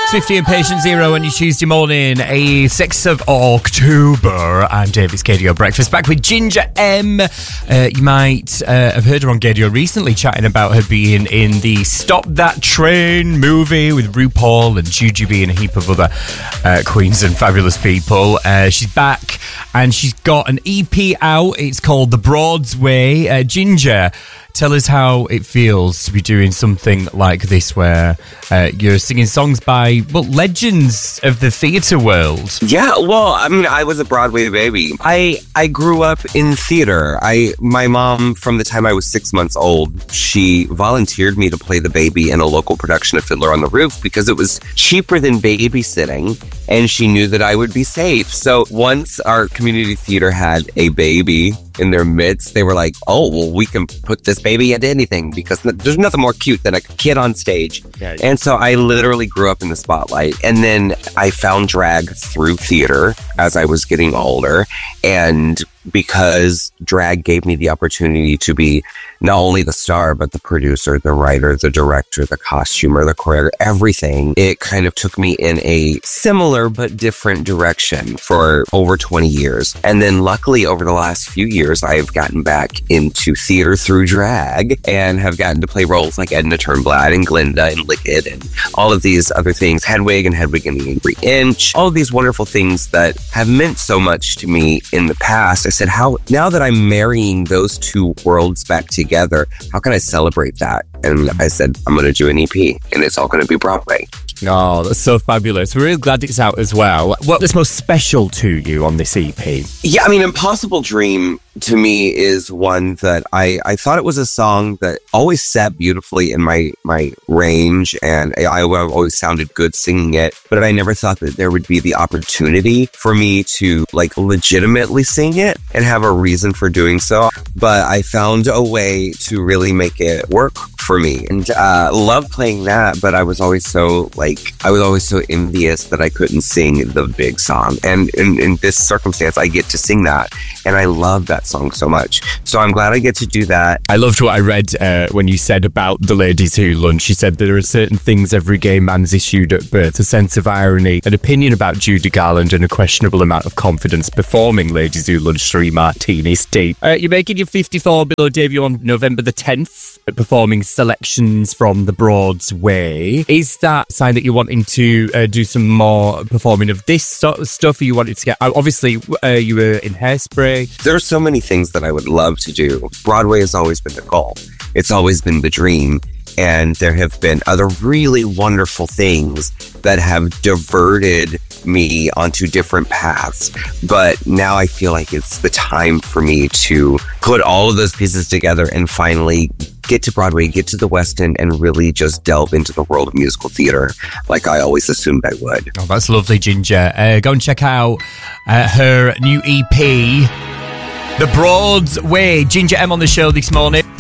Swifty and Patient Zero on your Tuesday morning, a 6th of October. I'm Dave, it's Gaydio Breakfast, back with Ginger M. You might have heard her on Gaydio recently chatting about her being in the Stop That Train movie with RuPaul and Jujubee and a heap of other queens and fabulous people. She's back and she's got an EP out. It's called The Broad's Way. Ginger, tell us how it feels to be doing something like this where you're singing songs by, well, legends of the theatre world. Yeah, well, I mean, I was a Broadway baby. I grew up in theater. My mom, from the time I was 6 months old, she volunteered me to play the baby in a local production of Fiddler on the Roof because it was cheaper than babysitting, and she knew that I would be safe. So once our community theater had a baby in their midst, they were like, oh, well, we can put this baby into anything because there's nothing more cute than a kid on stage. Yeah. And so I literally grew up in the spotlight. And then I found drag through theater as I was getting older. And because drag gave me the opportunity to be not only the star, but the producer, the writer, the director, the costumer, the choreographer, everything, it kind of took me in a similar but different direction for over 20 years. And then luckily over the last few years, I've gotten back into theater through drag and have gotten to play roles like Edna Turnblad and Glinda and Licked and all of these other things, Hedwig and Hedwig and the Angry Inch, all of these wonderful things that have meant so much to me in the past. I said, now that I'm marrying those two worlds back together, how can I celebrate that? And I said, I'm going to do an EP and it's all going to be Broadway. Oh, that's so fabulous. We're really glad it's out as well. What's most special to you on this EP? Yeah, I mean, Impossible Dream to me is one that I thought it was a song that always sat beautifully in my range, and I always sounded good singing it, but I never thought that there would be the opportunity for me to like legitimately sing it and have a reason for doing so. But I found a way to really make it work for me, and love playing that. But I was always so envious that I couldn't sing the big song, and in this circumstance I get to sing that, and I love that song so much. So I'm glad I get to do that. I loved what I read when you said about the Ladies Who Lunch. You said there are certain things every gay man's issued at birth: a sense of irony, an opinion about Judy Garland, and a questionable amount of confidence performing Ladies Who Lunch 3 Martinis Deep. You're making your 54 Below debut on November the 10th, performing selections from The Broad's Way. Is that a sign that you're wanting to do some more performing of this sort of stuff? Or you wanted to get, obviously you were in Hairspray. There are so many things that I would love to do. Broadway has always been the goal. It's always been the dream. And there have been other really wonderful things that have diverted me onto different paths. But now I feel like it's the time for me to put all of those pieces together and finally get to Broadway, get to the West End, and really just delve into the world of musical theater like I always assumed I would. Oh, that's lovely, Ginger. Go and check out her new EP, The Broad's Way. Ginger M on the show this morning.